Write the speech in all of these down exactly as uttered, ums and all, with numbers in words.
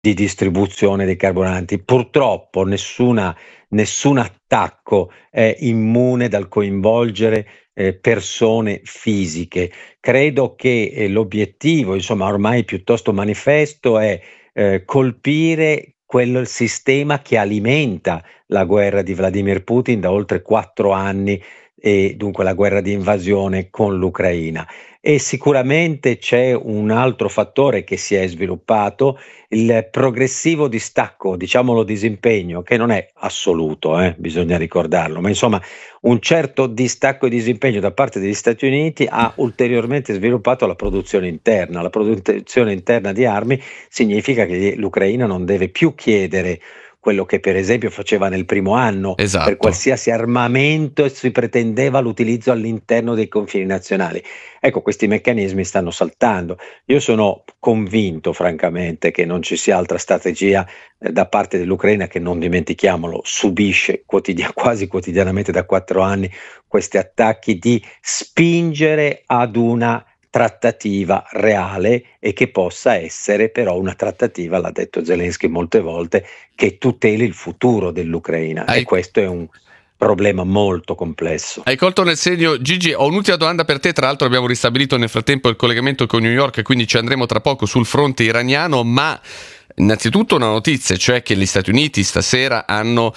di distribuzione dei carburanti. Purtroppo nessuna, nessun attacco è immune dal coinvolgere eh, persone fisiche. Credo che eh, l'obiettivo, insomma, ormai piuttosto manifesto, è eh, colpire quel sistema che alimenta la guerra di Vladimir Putin da oltre quattro anni, e dunque la guerra di invasione con l'Ucraina. E sicuramente c'è un altro fattore che si è sviluppato, il progressivo distacco, diciamolo disimpegno, che non è assoluto, eh, bisogna ricordarlo, ma insomma un certo distacco e disimpegno da parte degli Stati Uniti ha ulteriormente sviluppato la produzione interna. La produzione interna di armi significa che l'Ucraina non deve più chiedere quello che per esempio faceva nel primo anno, esatto, per qualsiasi armamento si pretendeva l'utilizzo all'interno dei confini nazionali. Ecco, questi meccanismi stanno saltando. Io sono convinto, francamente, che non ci sia altra strategia eh, da parte dell'Ucraina, che, non dimentichiamolo, subisce quotidia- quasi quotidianamente da quattro anni questi attacchi, di spingere ad una trattativa reale, e che possa essere però una trattativa, l'ha detto Zelensky molte volte, che tuteli il futuro dell'Ucraina. Hai... E questo è un problema molto complesso. Hai colto nel segno. Gigi, ho un'ultima domanda per te. Tra l'altro abbiamo ristabilito nel frattempo il collegamento con New York, quindi ci andremo tra poco sul fronte iraniano, ma innanzitutto una notizia, cioè che gli Stati Uniti stasera hanno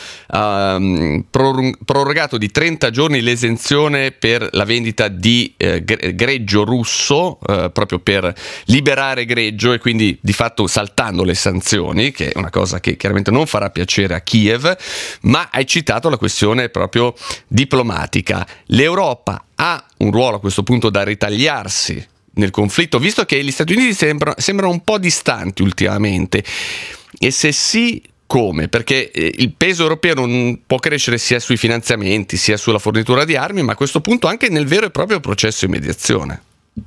um, prorogato di trenta giorni l'esenzione per la vendita di eh, greggio russo, eh, proprio per liberare greggio, e quindi di fatto saltando le sanzioni, che è una cosa che chiaramente non farà piacere a Kiev. Ma hai citato la questione proprio diplomatica. L'Europa ha un ruolo a questo punto da ritagliarsi nel conflitto, visto che gli Stati Uniti sembra, sembrano un po' distanti ultimamente, e se sì, come? Perché il peso europeo non può crescere sia sui finanziamenti sia sulla fornitura di armi, ma a questo punto anche nel vero e proprio processo di mediazione.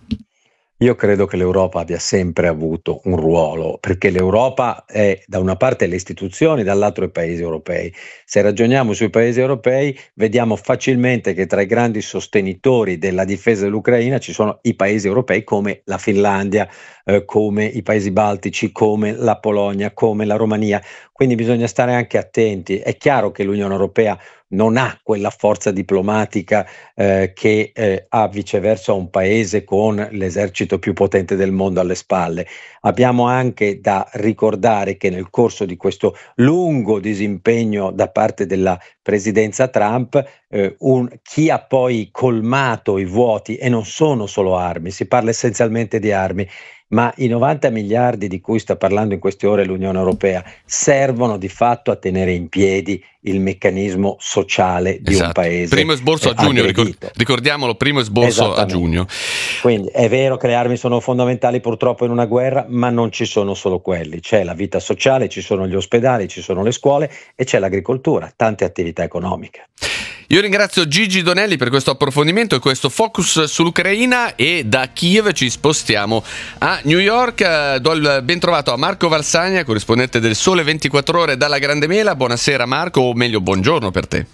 Io credo che l'Europa abbia sempre avuto un ruolo, perché l'Europa è da una parte le istituzioni, dall'altro i paesi europei. Se ragioniamo sui paesi europei, vediamo facilmente che tra i grandi sostenitori della difesa dell'Ucraina ci sono i paesi europei come la Finlandia, eh, come i paesi baltici, come la Polonia, come la Romania. Quindi bisogna stare anche attenti. È chiaro che l'Unione Europea non ha quella forza diplomatica eh, che eh, ha viceversa un paese con l'esercito più potente del mondo alle spalle. Abbiamo anche da ricordare che nel corso di questo lungo disimpegno da parte della presidenza Trump, eh, un, chi ha poi colmato i vuoti, e non sono solo armi, si parla essenzialmente di armi, ma i novanta miliardi di cui sta parlando in queste ore l'Unione Europea servono di fatto a tenere in piedi il meccanismo sociale di esatto. un paese. Primo esborso eh, a giugno, aggredito. ricordiamolo, primo esborso a giugno. Quindi è vero che le armi sono fondamentali purtroppo in una guerra, ma non ci sono solo quelli. C'è la vita sociale, ci sono gli ospedali, ci sono le scuole e c'è l'agricoltura, tante attività economiche. Io ringrazio Gigi Donelli per questo approfondimento e questo focus sull'Ucraina, e da Kiev ci spostiamo a New York. Do il ben trovato a Marco Valsagna, corrispondente del Sole ventiquattro Ore dalla Grande Mela. Buonasera Marco, o meglio buongiorno per te.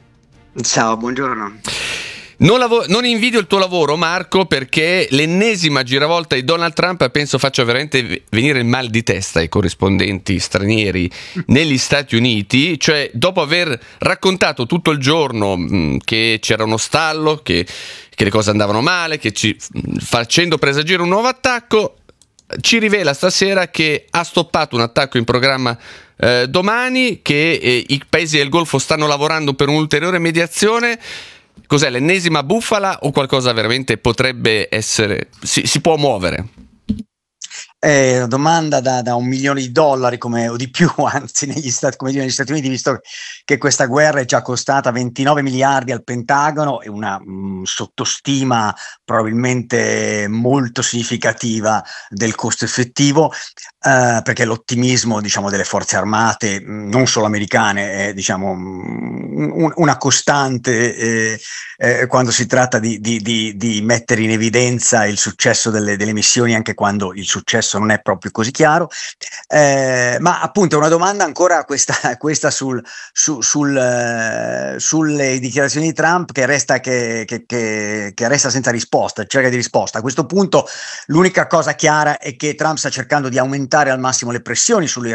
Ciao, buongiorno. Non, lav- non invidio il tuo lavoro, Marco, perché l'ennesima giravolta di Donald Trump penso faccia veramente venire il mal di testa ai corrispondenti stranieri negli Stati Uniti. Cioè, dopo aver raccontato tutto il giorno mh, che c'era uno stallo, che, che le cose andavano male, che ci, mh, facendo presagire un nuovo attacco, ci rivela stasera che ha stoppato un attacco in programma eh, domani, che eh, i paesi del Golfo stanno lavorando per un'ulteriore mediazione. Cos'è, l'ennesima bufala o qualcosa veramente potrebbe essere, si, si può muovere? È una domanda da, da un milione di dollari, come, o di più, anzi, negli Stati, come dire, negli Stati Uniti, visto che questa guerra è già costata ventinove miliardi al Pentagono, e una mh, sottostima probabilmente molto significativa del costo effettivo, eh, perché l'ottimismo, diciamo, delle forze armate, mh, non solo americane, è, diciamo, mh, un, una costante eh, eh, quando si tratta di, di, di, di mettere in evidenza il successo delle, delle missioni, anche quando il successo successo non è proprio così chiaro, eh, ma appunto è una domanda ancora questa, questa sul, su, sul, eh, sulle dichiarazioni di Trump che resta, che, che, che, che resta senza risposta, cerca di risposta. A questo punto l'unica cosa chiara è che Trump sta cercando di aumentare al massimo le pressioni sull'Iran